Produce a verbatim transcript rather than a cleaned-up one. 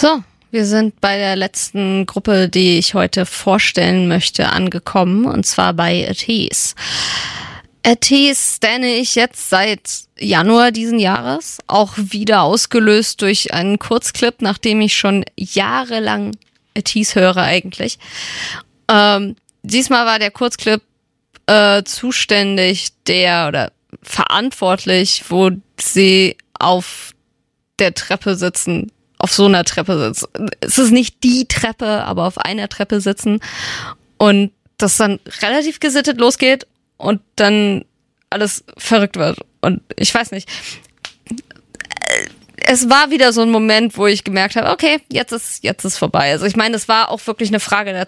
So, wir sind bei der letzten Gruppe, die ich heute vorstellen möchte, angekommen, und zwar bei Ateez. Ateez stenne ich jetzt seit Januar diesen Jahres, auch wieder ausgelöst durch einen Kurzclip, nachdem ich schon jahrelang Ateez höre eigentlich. Ähm, diesmal war der Kurzclip äh, zuständig, der oder verantwortlich, wo sie auf der Treppe sitzen, auf so einer Treppe sitzen. Es ist nicht die Treppe, aber auf einer Treppe sitzen und das dann relativ gesittet losgeht und dann alles verrückt wird. Und ich weiß nicht. Es war wieder so ein Moment, wo ich gemerkt habe, okay, jetzt ist jetzt ist vorbei. Also ich meine, es war auch wirklich eine Frage der